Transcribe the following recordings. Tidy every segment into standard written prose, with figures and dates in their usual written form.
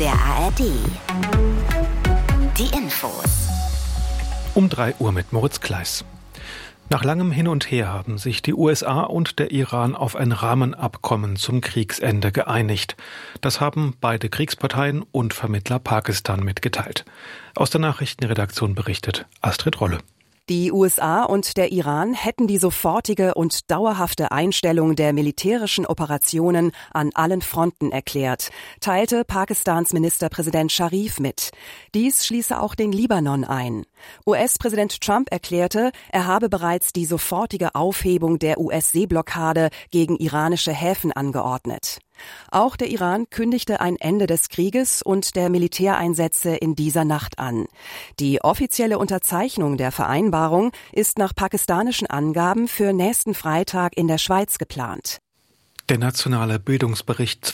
der ARD. Die Infos. Um 3 Uhr mit Moritz Kleiss. Nach langem Hin und Her haben sich die USA und der Iran auf ein Rahmenabkommen zum Kriegsende geeinigt. Das haben beide Kriegsparteien und Vermittler Pakistan mitgeteilt. Aus der Nachrichtenredaktion berichtet Astrid Rolle. Die USA und der Iran hätten die sofortige und dauerhafte Einstellung der militärischen Operationen an allen Fronten erklärt, teilte Pakistans Ministerpräsident Sharif mit. Dies schließe auch den Libanon ein. US-Präsident Trump erklärte, er habe bereits die sofortige Aufhebung der US-Seeblockade gegen iranische Häfen angeordnet. Auch der Iran kündigte ein Ende des Krieges und der Militäreinsätze in dieser Nacht an. Die offizielle Unterzeichnung der Vereinbarung ist nach pakistanischen Angaben für nächsten Freitag in der Schweiz geplant. Der Nationale Bildungsbericht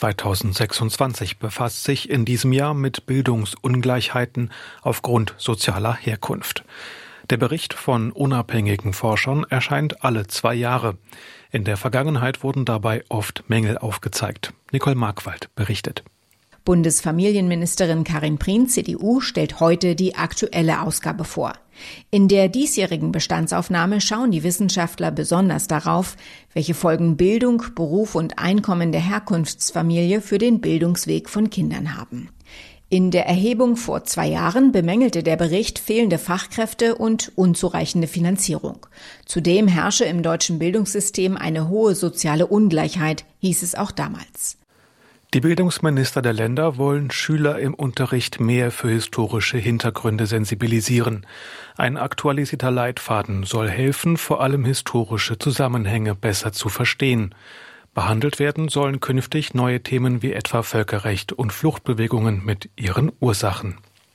2026 befasst sich in diesem Jahr mit Bildungsungleichheiten aufgrund sozialer Herkunft. Der Bericht von unabhängigen Forschern erscheint alle 2 Jahre. In der Vergangenheit wurden dabei oft Mängel aufgezeigt. Nicole Markwald berichtet. Bundesfamilienministerin Karin Prien, CDU, stellt heute die aktuelle Ausgabe vor. In der diesjährigen Bestandsaufnahme schauen die Wissenschaftler besonders darauf, welche Folgen Bildung, Beruf und Einkommen der Herkunftsfamilie für den Bildungsweg von Kindern haben. In der Erhebung vor 2 Jahren bemängelte der Bericht fehlende Fachkräfte und unzureichende Finanzierung. Zudem herrsche im deutschen Bildungssystem eine hohe soziale Ungleichheit, hieß es auch damals. Die Bildungsminister der Länder wollen Schüler im Unterricht mehr für historische Hintergründe sensibilisieren. Ein aktualisierter Leitfaden soll helfen, vor allem historische Zusammenhänge besser zu verstehen. Behandelt werden sollen künftig neue Themen wie etwa Völkerrecht und Fluchtbewegungen mit ihren Ursachen.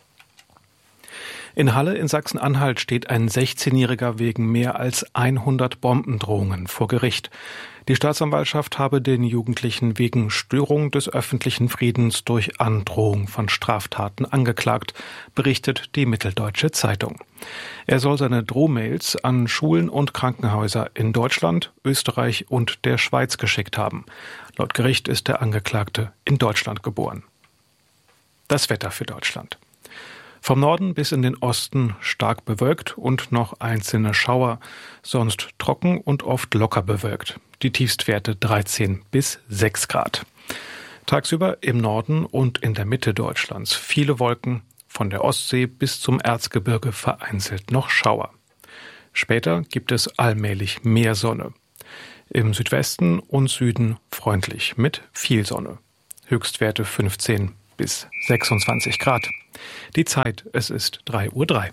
In Halle in Sachsen-Anhalt steht ein 16-Jähriger wegen mehr als 100 Bombendrohungen vor Gericht. Die Staatsanwaltschaft habe den Jugendlichen wegen Störung des öffentlichen Friedens durch Androhung von Straftaten angeklagt, berichtet die Mitteldeutsche Zeitung. Er soll seine Drohmails an Schulen und Krankenhäuser in Deutschland, Österreich und der Schweiz geschickt haben. Laut Gericht ist der Angeklagte in Deutschland geboren. Das Wetter für Deutschland. Vom Norden bis in den Osten stark bewölkt und noch einzelne Schauer, sonst trocken und oft locker bewölkt. Die Tiefstwerte 13 bis 6 Grad. Tagsüber im Norden und in der Mitte Deutschlands viele Wolken, von der Ostsee bis zum Erzgebirge vereinzelt noch Schauer. Später gibt es allmählich mehr Sonne. Im Südwesten und Süden freundlich mit viel Sonne. Höchstwerte 15 bis 26 Grad. Die Zeit, es ist 3:03 Uhr.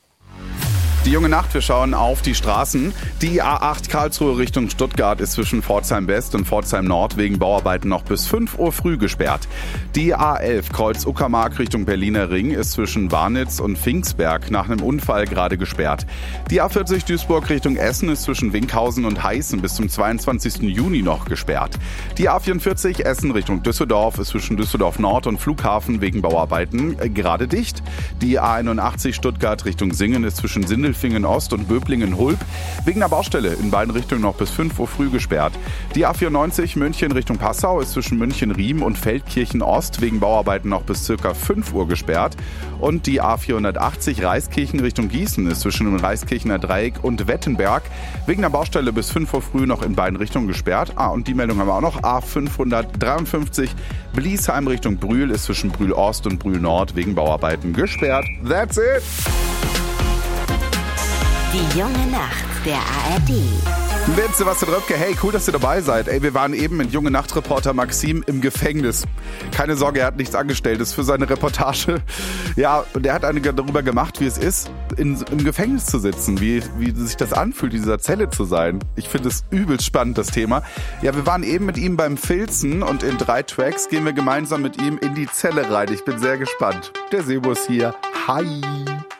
Die junge Nacht, wir schauen auf die Straßen. Die A8 Karlsruhe Richtung Stuttgart ist zwischen Pforzheim West und Pforzheim Nord wegen Bauarbeiten noch bis 5 Uhr früh gesperrt. Die A11 Kreuz Uckermark Richtung Berliner Ring ist zwischen Warnitz und Pfingstberg nach einem Unfall gerade gesperrt. Die A40 Duisburg Richtung Essen ist zwischen Winkhausen und Heißen bis zum 22. Juni noch gesperrt. Die A44 Essen Richtung Düsseldorf ist zwischen Düsseldorf Nord und Flughafen wegen Bauarbeiten gerade dicht. Die A81 Stuttgart Richtung Singen ist zwischen Sindelfingen Ost und Böblingen-Hulb wegen einer Baustelle in beiden Richtungen noch bis 5 Uhr früh gesperrt. Die A94 München Richtung Passau ist zwischen München-Riem und Feldkirchen Ost wegen Bauarbeiten noch bis ca. 5 Uhr gesperrt. Und die A480 Reiskirchen Richtung Gießen ist zwischen dem Reiskirchener Dreieck und Wettenberg wegen einer Baustelle bis 5 Uhr früh noch in beiden Richtungen gesperrt. Und die Meldung haben wir auch noch. A553 Bliesheim Richtung Brühl ist zwischen Brühl Ost und Brühl Nord wegen Bauarbeiten gesperrt. That's it! Die junge Nacht der ARD. Sebastian Röpke, hey, cool, dass ihr dabei seid. Ey, wir waren eben mit junge Nachtreporter Maxim im Gefängnis. Keine Sorge, er hat nichts Angestelltes für seine Reportage. Ja, und er hat einige darüber gemacht, wie es ist, im Gefängnis zu sitzen, wie sich das anfühlt, in dieser Zelle zu sein. Ich finde es übelst spannend, das Thema. Ja, wir waren eben mit ihm beim Filzen und in 3 Tracks gehen wir gemeinsam mit ihm in die Zelle rein. Ich bin sehr gespannt. Der Sebo ist hier. Hi!